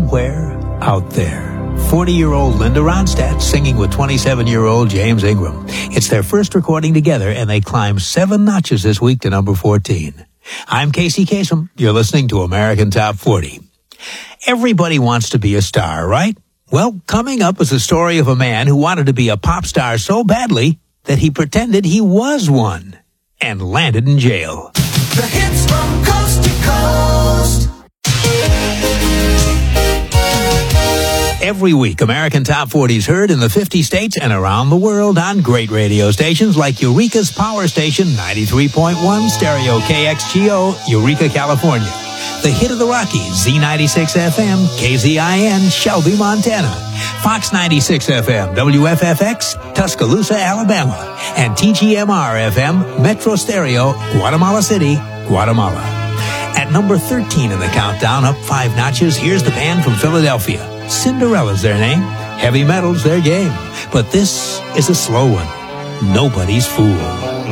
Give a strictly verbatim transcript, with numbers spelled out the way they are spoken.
somewhere out there. forty-year-old Linda Ronstadt singing with twenty-seven-year-old James Ingram. It's their first recording together, and they climbed seven notches this week to number fourteen. I'm Casey Kasem. You're listening to American Top forty. Everybody wants to be a star, right? Well, coming up is the story of a man who wanted to be a pop star so badly that he pretended he was one and landed in jail. The hits from coast to coast. Every week, American Top forty is heard in the fifty states and around the world on great radio stations like Eureka's Power Station ninety-three point one Stereo K X G O, Eureka, California. The Hit of the Rockies, Z ninety-six F M, K Z I N, Shelby, Montana. Fox ninety-six F M, W F F X, Tuscaloosa, Alabama. And T G M R F M, Metro Stereo, Guatemala City, Guatemala. At number thirteen in the countdown, up five notches, here's the band from Philadelphia. Cinderella's their name. Heavy metal's their game. But this is a slow one. Nobody's Fool.